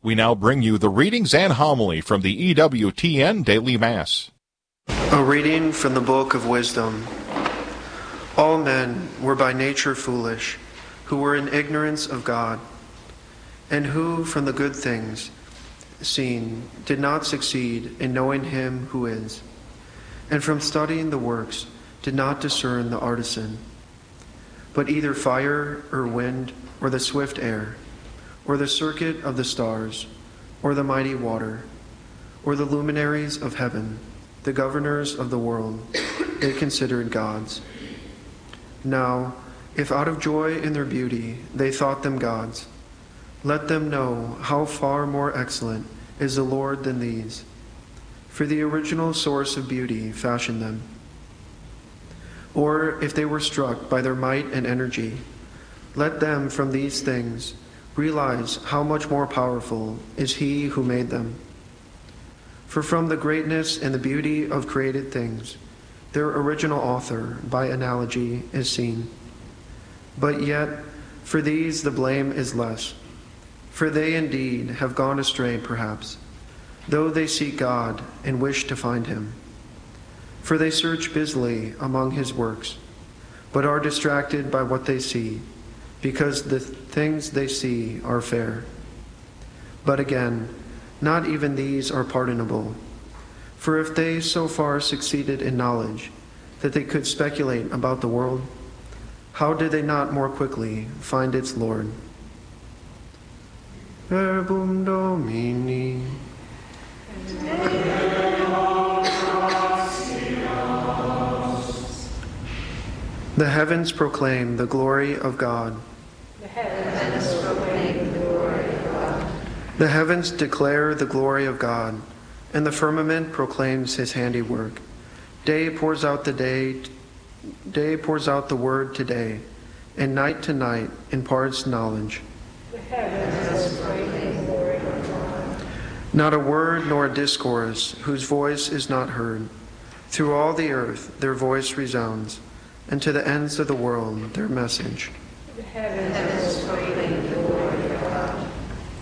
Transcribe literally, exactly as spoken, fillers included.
We now bring you the readings and homily from the E W T N Daily Mass. A reading from the Book of Wisdom. All men were by nature foolish, who were in ignorance of God, and who from the good things seen did not succeed in knowing him who is, and from studying the works did not discern the artisan. But either fire or wind or the swift air, or the circuit of the stars, or the mighty water, or the luminaries of heaven, the governors of the world, they considered gods. Now, if out of joy in their beauty they thought them gods, let them know how far more excellent is the Lord than these. For the original source of beauty fashioned them. Or if they were struck by their might and energy, let them from these things realize how much more powerful is he who made them. For from the greatness and the beauty of created things, their original author, by analogy, is seen. But yet, for these the blame is less. For they indeed have gone astray, perhaps, though they seek God and wish to find him. For they search busily among his works, but are distracted by what they see, because the things they see are fair. But again, not even these are pardonable. For if they so far succeeded in knowledge that they could speculate about the world, how did they not more quickly find its Lord? Verbum Domini. The heavens proclaim the glory of God. The heavens proclaim the glory of God. The heavens declare the glory of God, and the firmament proclaims his handiwork. Day pours out the day, day pours out the word to day, and night to night imparts knowledge. The heavens proclaim the glory of God. Not a word nor a discourse whose voice is not heard. Through all the earth their voice resounds, and to the ends of the world their message. The heavens